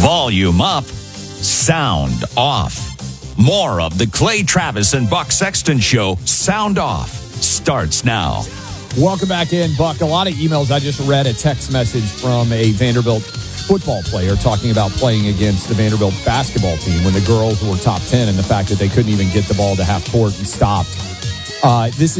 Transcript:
Volume up, sound off. More of the Clay Travis and Buck Sexton Show, Sound Off, starts now. Welcome back in, Buck. A lot of emails. I just read a text message from a Vanderbilt football player talking about playing against the Vanderbilt basketball team when the girls were top 10 and the fact that they couldn't even get the ball to half court and stopped. This